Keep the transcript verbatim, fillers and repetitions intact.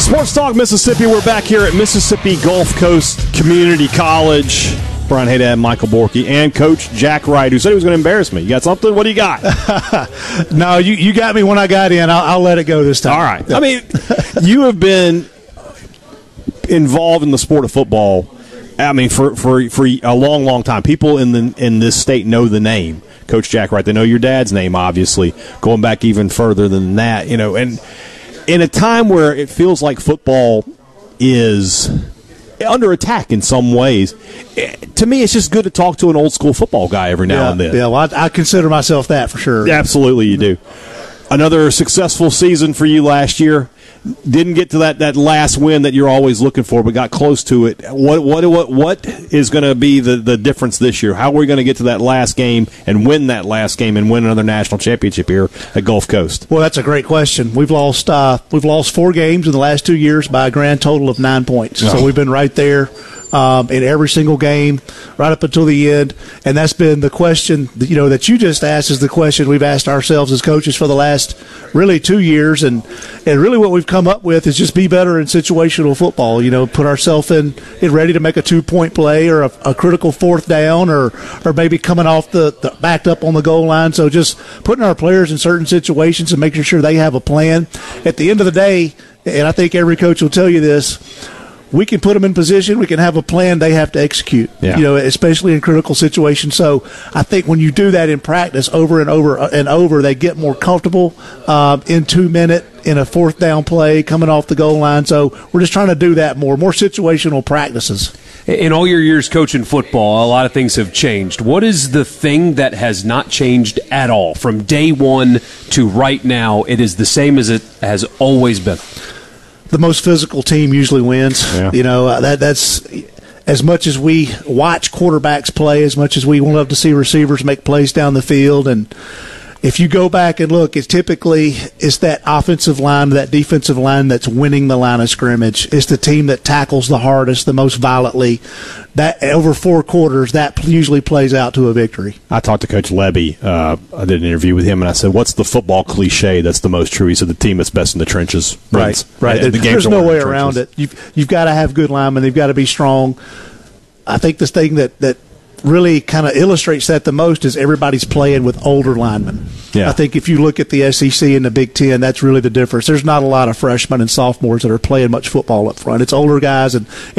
Sports Talk Mississippi. We're back here at Mississippi Gulf Coast Community College. Brian Haydad, Michael Borky, and Coach Jack Wright, who said he was going to embarrass me. You got something? What do you got? No, you, you got me when I got in. I'll, I'll let it go this time. All right. I mean, you have been involved in the sport of football, I mean, for, for, for a long, long time. People in the in this state know the name, Coach Jack Wright. They know your dad's name, obviously, going back even further than that. You know, and in a time where it feels like football is under attack in some ways, to me, it's just good to talk to an old school football guy every now yeah, and then. Yeah, well, I, I consider myself that for sure. Absolutely, you do. Another successful season for you last year. Didn't get to that, that last win that you're always looking for, but got close to it. What what what what is going to be the, the difference this year? How are we going to get to that last game and win that last game and win another national championship here at Gulf Coast? Well, that's a great question. We've lost uh, we've lost four games in the last two years by a grand total of nine points. Oh. So we've been right there um, in every single game, right up until the end. And that's been the question, you know, that you just asked is the question we've asked ourselves as coaches for the last really two years. And and really what we've come up with is just be better in situational football. You know, put ourselves in, in ready to make a two-point play or a, a critical fourth down or or maybe coming off the, the backed up on the goal line. So just putting our players in certain situations and making sure they have a plan. At the end of the day, and I think every coach will tell you this, we can put them in position. We can have a plan. They have to execute, yeah. you know, especially in critical situations. So I think when you do that in practice over and over and over, they get more comfortable um, in two minute, in a fourth down play, coming off the goal line. So we're just trying to do that more, more situational practices. In all your years coaching football, a lot of things have changed. What is the thing that has not changed at all? From day one to right now, it is the same as it has always been. The most physical team usually wins. Yeah. You know, uh, that that's as much as we watch quarterbacks play, as much as we love to see receivers make plays down the field. And if you go back and look, it's typically it's that offensive line, that defensive line that's winning the line of scrimmage. It's the team that tackles the hardest, the most violently. That over four quarters, that usually plays out to a victory. I talked to Coach Levy. Uh, I did an interview with him, and I said, "What's the football cliche that's the most true?" He said, "The team that's best in the trenches wins." Right, right. And the There's no way the around it. You've you've got to have good linemen. They've got to be strong. I think this thing that that really kind of illustrates that the most is everybody's playing with older linemen. Yeah. I think if you look at the S E C and the Big Ten, that's really the difference. There's not a lot of freshmen and sophomores that are playing much football up front. It's older guys, and